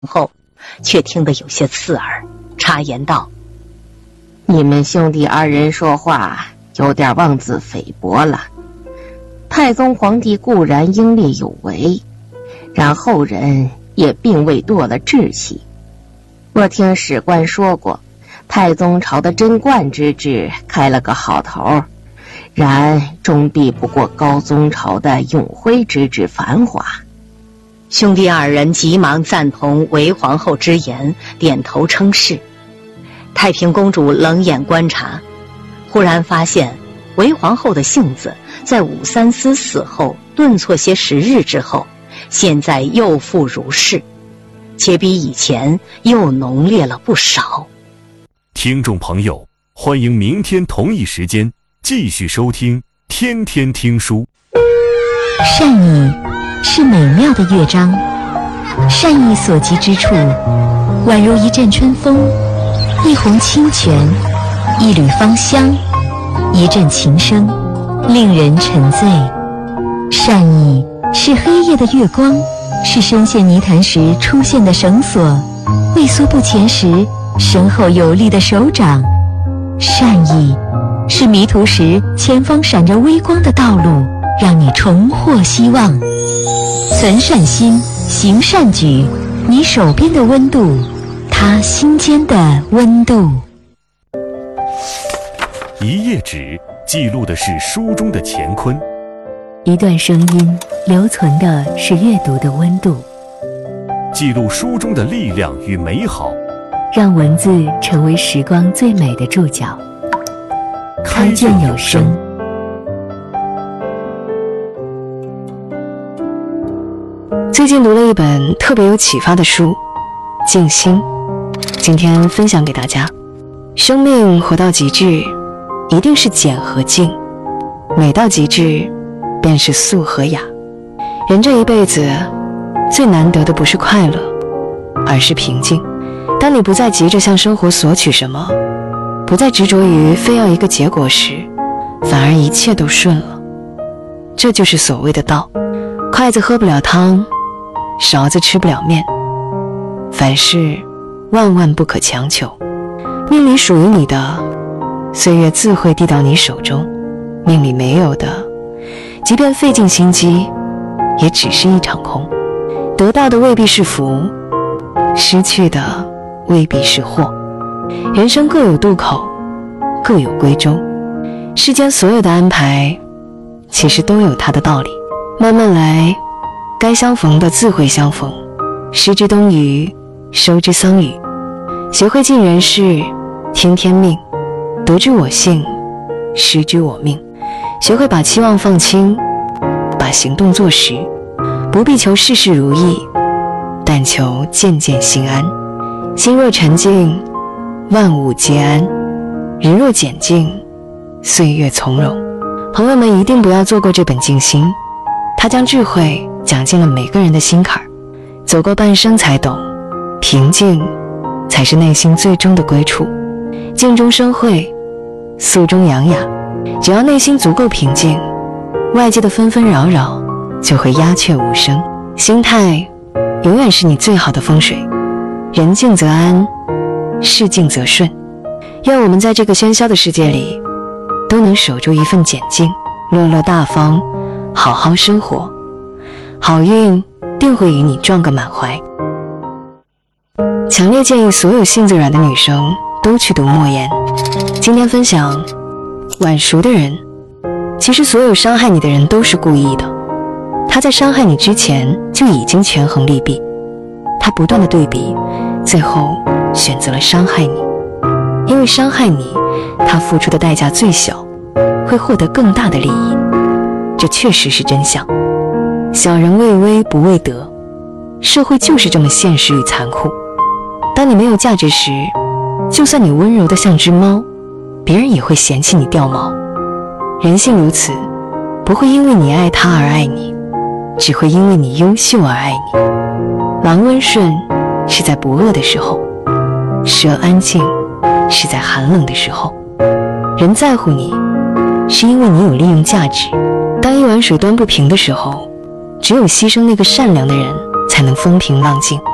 后，却听得有些刺耳，插言道：“ 你们兄弟二人说话有点妄自菲薄了。太宗皇帝固然英烈有为，然后人也并未堕了志气。我听史官说过，太宗朝的贞观之治开了个好头，然终避不过高宗朝的永徽之治繁华。” 兄弟二人急忙赞同韦皇后之言，点头称是。太平公主冷眼观察，忽然发现韦皇后的性子在武三思死后顿挫些10日之后，现在又复如是，且比以前又浓烈了不少。 听众朋友，欢迎明天同一时间继续收听天天听书。 善意是美妙的乐章，善意所及之处，宛如一阵春风，一泓清泉，一缕芳香，一阵琴声，令人沉醉。善意是黑夜的月光，是深陷泥潭时出现的绳索，畏缩不前时身后有力的手掌。善意是迷途时前方闪着微光的道路，让你重获希望。存善心，行善举，你手边的温度，他心间的温度。 一页纸记录的是书中的乾坤， 一段声音留存的是阅读的温度， 记录书中的力量与美好， 让文字成为时光最美的注脚。开卷有声。 最近读了一本特别有启发的书《静心》，今天分享给大家。生命活到极致，一定是简和静，美到极致便是素和雅。人这一辈子最难得的不是快乐，而是平静。当你不再急着向生活索取什么，不再执着于非要一个结果时，反而一切都顺了。这就是所谓的道。筷子喝不了汤，勺子吃不了面，凡事万万不可强求。命里属于你的，岁月自会递到你手中；命里没有的，即便费尽心机，也只是一场空。得到的未必是福，失去的未必是祸。人生各有渡口，各有归舟。世间所有的安排，其实都有它的道理。慢慢来，该相逢的自会相逢，失之东隅，收之桑榆。学会尽人事，听天命，得之我幸，失之我命。学会把期望放轻，把行动做实，不必求事事如意，但求渐渐心安。心若沉静，万物皆安；人若简静，岁月从容。朋友们一定不要错过这本静心，它将智慧讲进了每个人的心坎儿。走过半生才懂，平静才是内心最终的归处。静中生慧，素中养雅。只要内心足够平静，外界的纷纷扰扰就会鸦雀无声。心态永远是你最好的风水。人静则安，事静则顺。愿我们在这个喧嚣的世界里，都能守住一份简静，落落大方，好好生活，好运定会与你撞个满怀。强烈建议所有性子软的女生都去读莫言。今天分享，晚熟的人，其实所有伤害你的人都是故意的。他在伤害你之前就已经权衡利弊，他不断的对比，最后选择了伤害你。因为伤害你，他付出的代价最小，会获得更大的利益。这确实是真相。小人畏威不畏德，社会就是这么现实与残酷。当你没有价值时，就算你温柔的像只猫，别人也会嫌弃你掉毛。人性如此，不会因为你爱他而爱你，只会因为你优秀而爱你。狼温顺是在不饿的时候，蛇安静是在寒冷的时候。人在乎你，是因为你有利用价值。当一碗水端不平的时候，只有牺牲那个善良的人，才能风平浪静。